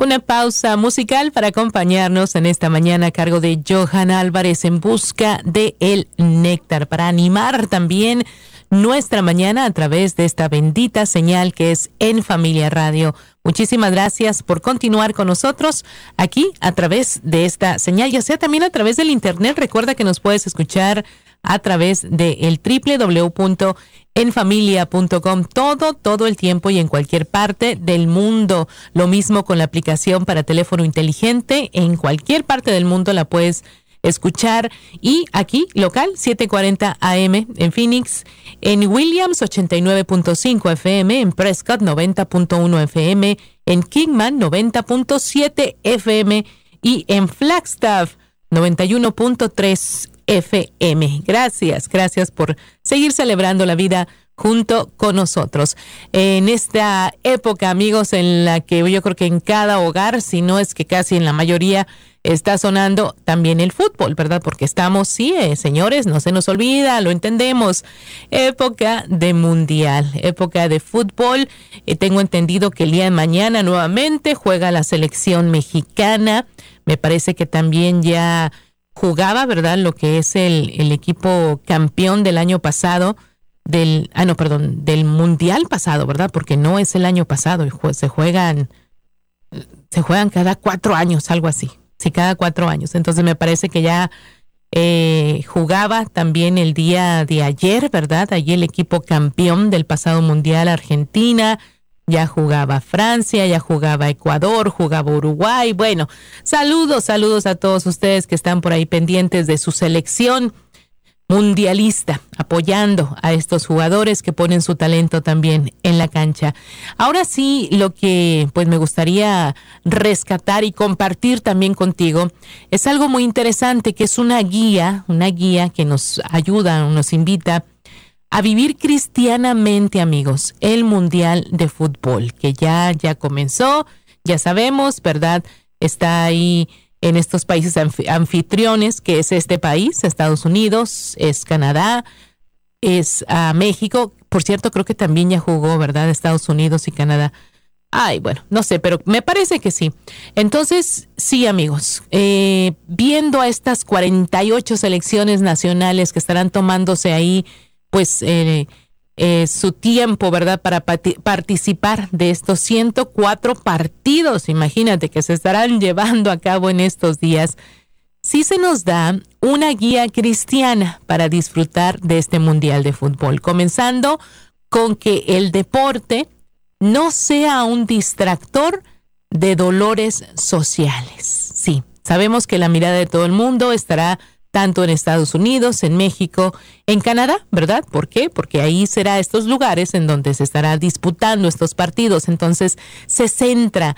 una pausa musical para acompañarnos en esta mañana a cargo de Johan Álvarez en busca de el néctar, para animar también nuestra mañana a través de esta bendita señal que es En Familia Radio. Muchísimas gracias por continuar con nosotros aquí a través de esta señal, ya sea también a través del internet. Recuerda que nos puedes escuchar a través de el www.enfamilia.com todo el tiempo y en cualquier parte del mundo. Lo mismo con la aplicación para teléfono inteligente, en cualquier parte del mundo la puedes escuchar. Y aquí local 740 AM en Phoenix, en Williams 89.5 FM, en Prescott 90.1 FM, en Kingman 90.7 FM y en Flagstaff 91.3 FM. Gracias por seguir celebrando la vida junto con nosotros. En esta época, amigos, en la que yo creo que en cada hogar, si no es que casi en la mayoría, está sonando también el fútbol, ¿verdad? Porque estamos, señores, no se nos olvida, lo entendemos. Época de mundial, época de fútbol. Tengo entendido que el día de mañana nuevamente juega la selección mexicana. Me parece que también ya jugaba, ¿verdad? Lo que es el equipo campeón del año pasado, del mundial pasado, ¿verdad? Porque no es el año pasado, se juegan cada 4 años, algo así. Sí, cada 4 años. Entonces me parece que ya jugaba también el día de ayer, ¿verdad? Allí el equipo campeón del pasado mundial, Argentina. Ya jugaba Francia, ya jugaba Ecuador, jugaba Uruguay. Bueno, saludos a todos ustedes que están por ahí pendientes de su selección mundialista, apoyando a estos jugadores que ponen su talento también en la cancha. Ahora sí, lo que pues me gustaría rescatar y compartir también contigo es algo muy interesante, que es una guía que nos ayuda, nos invita a vivir cristianamente, amigos, el Mundial de Fútbol, que ya comenzó, ya sabemos, ¿verdad? Está ahí en estos países anfitriones, que es este país, Estados Unidos, es Canadá, es México. Por cierto, creo que también ya jugó, ¿verdad? Estados Unidos y Canadá. Ay, bueno, no sé, pero me parece que sí. Entonces, sí, amigos, viendo a estas 48 selecciones nacionales que estarán tomándose ahí, pues su tiempo, ¿verdad?, para participar de estos 104 partidos, imagínate, que se estarán llevando a cabo en estos días. Sí se nos da una guía cristiana para disfrutar de este Mundial de Fútbol, comenzando con que el deporte no sea un distractor de dolores sociales. Sí, sabemos que la mirada de todo el mundo estará tanto en Estados Unidos, en México, en Canadá, ¿verdad? ¿Por qué? Porque ahí será estos lugares en donde se estará disputando estos partidos. Entonces se centra